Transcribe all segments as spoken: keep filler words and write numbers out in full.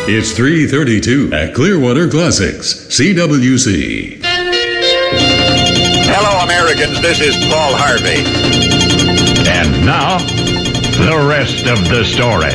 It's three thirty-two at Clearwater Classics, C W C. Hello, Americans. This is Paul Harvey. And now, the rest of the story.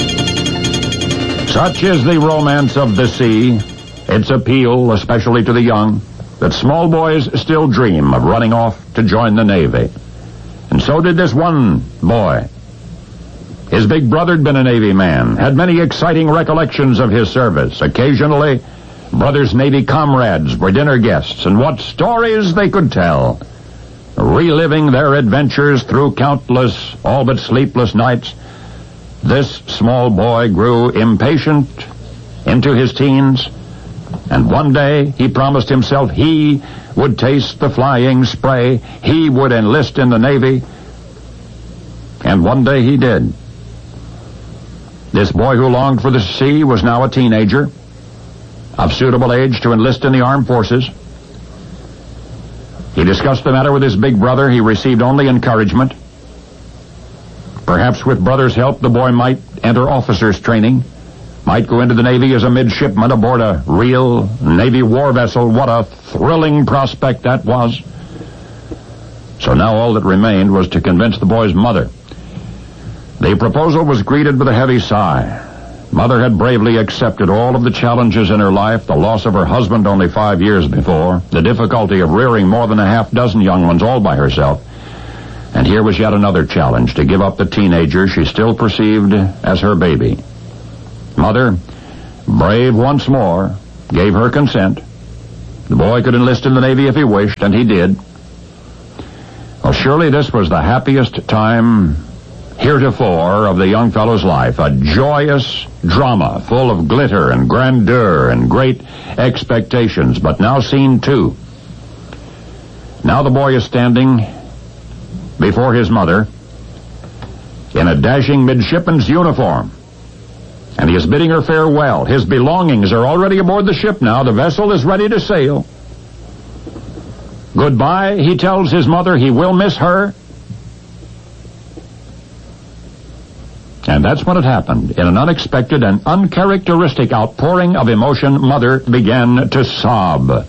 Such is the romance of the sea, its appeal, especially to the young, that small boys still dream of running off to join the Navy. And so did this one boy. His big brother had been a Navy man, had many exciting recollections of his service. Occasionally, brother's Navy comrades were dinner guests, and what stories they could tell. Reliving their adventures through countless, all but sleepless nights, this small boy grew impatient into his teens, and one day he promised himself he would taste the flying spray, he would enlist in the Navy, and one day he did. This boy who longed for the sea was now a teenager, of suitable age to enlist in the armed forces. He discussed the matter with his big brother. He received only encouragement. Perhaps with brother's help, the boy might enter officers' training, might go into the Navy as a midshipman aboard a real Navy war vessel. What a thrilling prospect that was. So now all that remained was to convince the boy's mother. The proposal was greeted with a heavy sigh. Mother had bravely accepted all of the challenges in her life, the loss of her husband only five years before, the difficulty of rearing more than a half dozen young ones all by herself. And here was yet another challenge, to give up the teenager she still perceived as her baby. Mother, brave once more, gave her consent. The boy could enlist in the Navy if he wished, and he did. Well, surely this was the happiest time heretofore of the young fellow's life, a joyous drama full of glitter and grandeur and great expectations. But now scene two. Now the boy is standing before his mother in a dashing midshipman's uniform, and he is bidding her farewell. His belongings are already aboard the ship now. The vessel is ready to sail. Goodbye, he tells his mother. He will miss her. And that's when it happened. In an unexpected and uncharacteristic outpouring of emotion, Mother began to sob.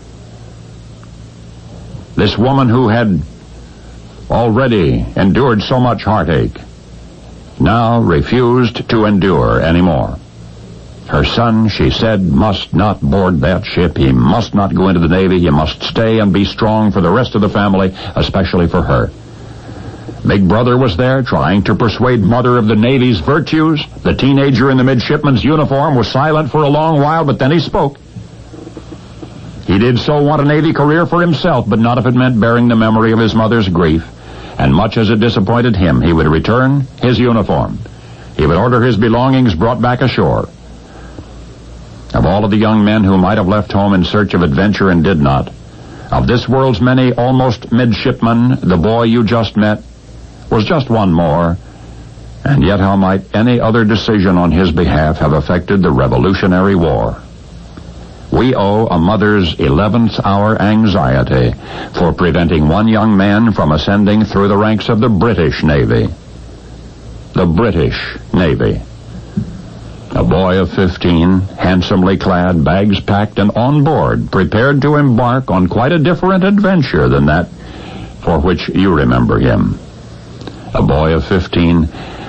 This woman who had already endured so much heartache now refused to endure anymore. Her son, she said, must not board that ship. He must not go into the Navy. He must stay and be strong for the rest of the family, especially for her. Big brother was there, trying to persuade Mother of the Navy's virtues. The teenager in the midshipman's uniform was silent for a long while, but then he spoke. He did so want a Navy career for himself, but not if it meant bearing the memory of his mother's grief. And much as it disappointed him, he would return his uniform. He would order his belongings brought back ashore. Of all of the young men who might have left home in search of adventure and did not, of this world's many almost midshipmen, the boy you just met was just one more, and yet how might any other decision on his behalf have affected the Revolutionary War? We owe a mother's eleventh hour anxiety for preventing one young man from ascending through the ranks of the British Navy. The British Navy. A boy of fifteen, handsomely clad, bags packed, and on board, prepared to embark on quite a different adventure than that for which you remember him. A boy of fifteen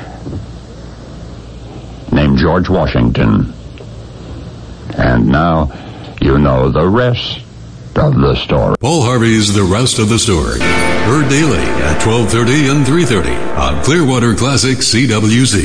named George Washington. And now you know the rest of the story. Paul Harvey's The Rest of the Story. Heard daily at twelve thirty and three thirty on Clearwater Classic C W C.